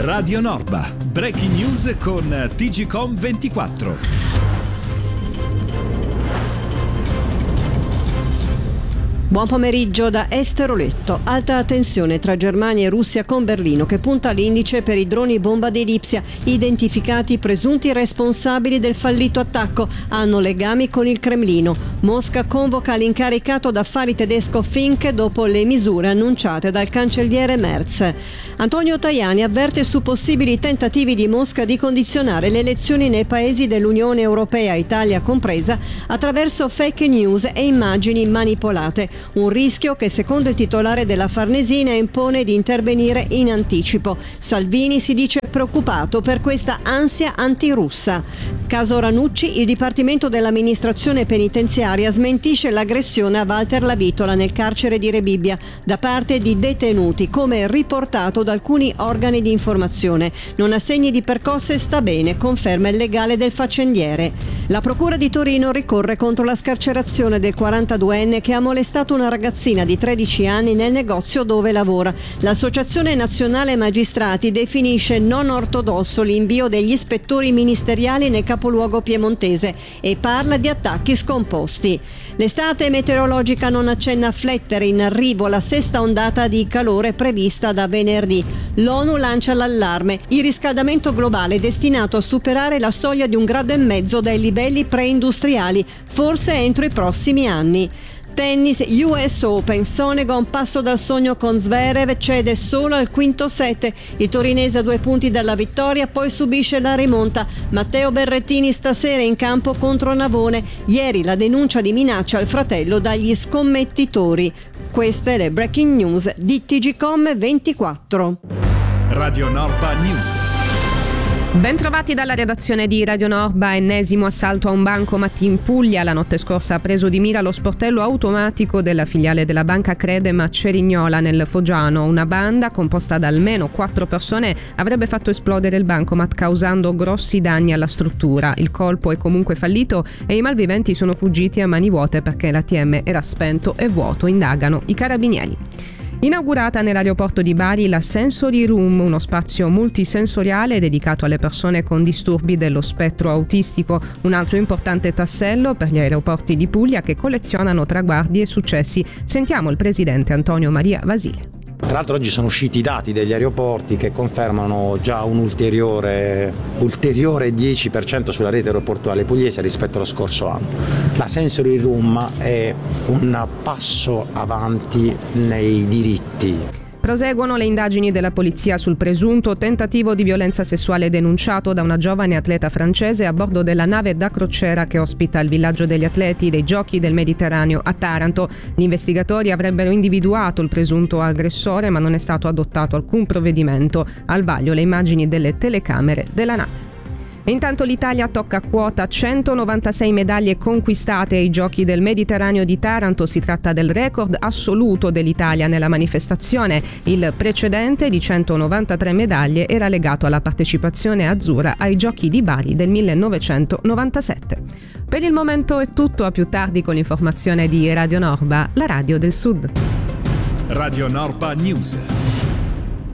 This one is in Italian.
Radio Norba, breaking news con TGCOM24. Buon pomeriggio da Esteroletto. Alta tensione tra Germania e Russia con Berlino che punta l'indice per i droni bomba di Lipsia. Identificati i presunti responsabili del fallito attacco. Hanno legami con il Cremlino. Mosca convoca l'incaricato d'affari tedesco Fink dopo le misure annunciate dal cancelliere Merz. Antonio Tajani avverte su possibili tentativi di Mosca di condizionare le elezioni nei paesi dell'Unione Europea, Italia compresa, attraverso fake news e immagini manipolate. Un rischio che, secondo il titolare della Farnesina, impone di intervenire in anticipo. Salvini si dice preoccupato per questa ansia antirussa. Caso Ranucci, il Dipartimento dell'Amministrazione Penitenziaria smentisce l'aggressione a Walter Lavitola nel carcere di Rebibbia da parte di detenuti, come riportato da alcuni organi di informazione. Non ha segni di percosse, sta bene, conferma il legale del faccendiere. La Procura di Torino ricorre contro la scarcerazione del 42enne che ha molestato una ragazzina di 13 anni nel negozio dove lavora. L'Associazione Nazionale Magistrati definisce non ortodosso l'invio degli ispettori ministeriali nel capoluogo piemontese e parla di attacchi scomposti. L'estate meteorologica non accenna a flettere, in arrivo la sesta ondata di calore prevista da venerdì. L'ONU lancia l'allarme. Il riscaldamento globale è destinato a superare la soglia di 1,5 gradi dai livelli preindustriali, forse entro i prossimi anni. Tennis, US Open, Sonego a un passo dal sogno con Zverev, cede solo al quinto set. Il torinese a 2 punti dalla vittoria, poi subisce la rimonta. Matteo Berrettini stasera in campo contro Navone. Ieri la denuncia di minaccia al fratello dagli scommettitori. Queste le breaking news di TGCOM24. Radio Norba News. Ben trovati dalla redazione di Radio Norba. Ennesimo assalto a un bancomat in Puglia. La notte scorsa ha preso di mira lo sportello automatico della filiale della banca Credem a Cerignola nel Foggiano. Una banda composta da almeno 4 persone avrebbe fatto esplodere il bancomat causando grossi danni alla struttura. Il colpo è comunque fallito e i malviventi sono fuggiti a mani vuote perché l'ATM era spento e vuoto, indagano i carabinieri. Inaugurata nell'aeroporto di Bari la Sensory Room, uno spazio multisensoriale dedicato alle persone con disturbi dello spettro autistico, un altro importante tassello per gli aeroporti di Puglia che collezionano traguardi e successi. Sentiamo il presidente Antonio Maria Vasile. Tra l'altro oggi sono usciti i dati degli aeroporti che confermano già un ulteriore 10% sulla rete aeroportuale pugliese rispetto allo scorso anno. La Sensory Room è un passo avanti nei diritti. Proseguono le indagini della polizia sul presunto tentativo di violenza sessuale denunciato da una giovane atleta francese a bordo della nave da crociera che ospita il villaggio degli atleti dei Giochi del Mediterraneo a Taranto. Gli investigatori avrebbero individuato il presunto aggressore, ma non è stato adottato alcun provvedimento. Al vaglio le immagini delle telecamere della nave. E intanto l'Italia tocca quota 196 medaglie conquistate ai Giochi del Mediterraneo di Taranto. Si tratta del record assoluto dell'Italia nella manifestazione. Il precedente di 193 medaglie era legato alla partecipazione azzurra ai Giochi di Bari del 1997. Per il momento è tutto, a più tardi con l'informazione di Radio Norba, la radio del Sud. Radio Norba News.